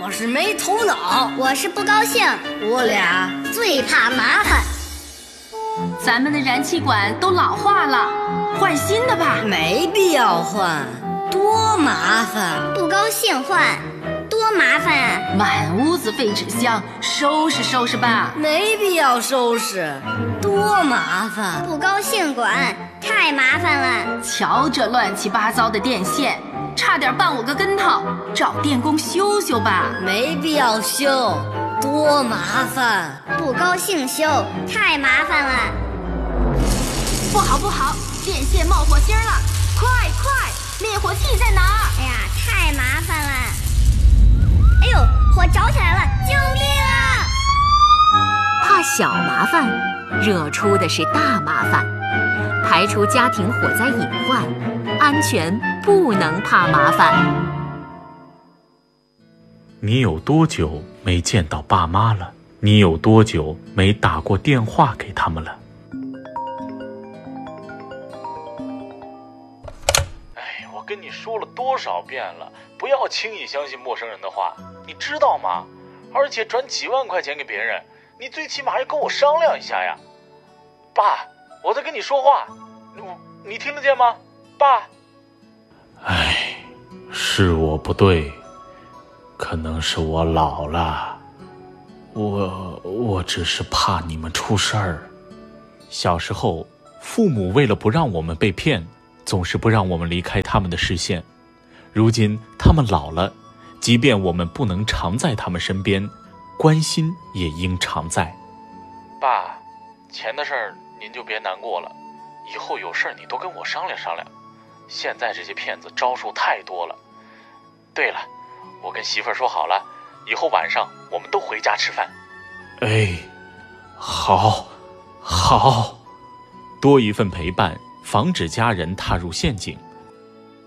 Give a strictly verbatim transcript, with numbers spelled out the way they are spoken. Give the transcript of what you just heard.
我是没头脑， 我是不高兴， 我俩最怕麻烦。 咱们的燃气管都老化了，换新的吧。 没必要换，多麻烦。 不高兴换，多麻烦啊！ 满屋子废纸箱，收拾收拾吧。 没必要收拾，多麻烦。 不高兴管，太麻烦了。 瞧这乱七八糟的电线，差点绊我个跟头，找电工修修吧。 没必要修，多麻烦。 不高兴修，太麻烦了。 不好不好，电线冒火星了，快快，灭火器在哪儿？ 哎呀，太麻烦了。哎呦，火着起来了，救命啊！ 怕小麻烦，惹出的是大麻烦。排除家庭火灾隐患，安全不能怕麻烦。 你有多久没见到爸妈了？你有多久没打过电话给他们了？ 哎，我跟你说了多少遍了，不要轻易相信陌生人的话，你知道吗？而且转几万块钱给别人，你最起码要跟我商量一下呀。爸，我在跟你说话，你你听得见吗？爸。 哎，是我不对，可能是我老了，我我只是怕你们出事儿。小时候，父母为了不让我们被骗，总是不让我们离开他们的视线。如今他们老了，即便我们不能常在他们身边，关心也应常在。 爸，钱的事儿您就别难过了，以后有事儿你多跟我商量商量。现在这些骗子招数太多了。对了，我跟媳妇儿说好了，以后晚上我们都回家吃饭。 哎，好，好，多一份陪伴，防止家人踏入陷阱。